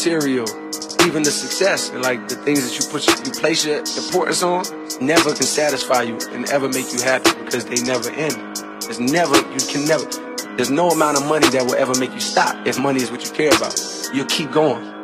material, even the success and like the things that you place your importance on, never can satisfy you and ever make you happy because they never end. There's no amount of money that will ever make you stop if money is what you care about. You'll keep going.